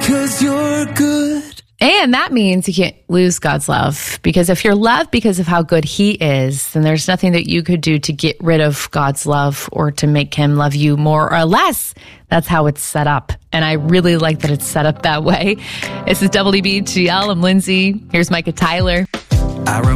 'cause you're good. And that means you can't lose God's love, because if you're loved because of how good he is, then there's nothing that you could do to get rid of God's love or to make him love you more or less. That's how it's set up. And I really like that it's set up that way. This is WBGL. I'm Lindsay. Here's Micah Tyler. I